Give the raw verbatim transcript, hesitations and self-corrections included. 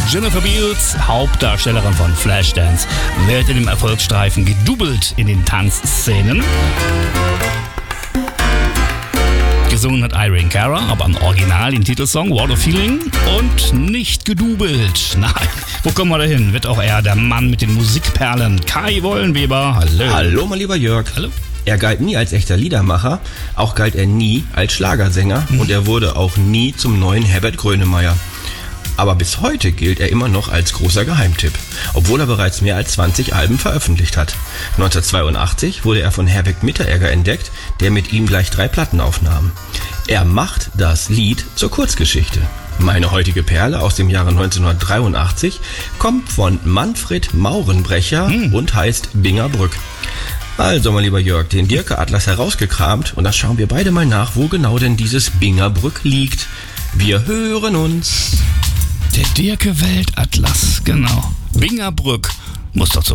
Jennifer Beals, Hauptdarstellerin von Flashdance, wird in dem Erfolgsstreifen gedoubelt in den Tanzszenen. Gesungen hat Irene Cara, aber am Original den Titelsong What a Feeling und nicht gedoubelt. Nein, wo kommen wir da hin? Wird auch er der Mann mit den Musikperlen. Kai Wollenweber, hallo. Hallo, mein lieber Jörg. Hallo. Er galt nie als echter Liedermacher, auch galt er nie als Schlagersänger mhm. und er wurde auch nie zum neuen Herbert Grönemeyer. Aber bis heute gilt er immer noch als großer Geheimtipp, obwohl er bereits mehr als zwanzig Alben veröffentlicht hat. neunzehnhundertzweiundachtzig wurde er von Herbert Mitteregger entdeckt, der mit ihm gleich drei Platten aufnahm. Er macht das Lied zur Kurzgeschichte. Meine heutige Perle aus dem Jahre neunzehnhundertdreiundachtzig kommt von Manfred Maurenbrecher hm. und heißt Bingerbrück. Also, mein lieber Jörg, den Dirke-Atlas herausgekramt und da schauen wir beide mal nach, wo genau denn dieses Bingerbrück liegt. Wir hören uns. Der Dirke-Weltatlas, genau. Bingerbrück muss doch zu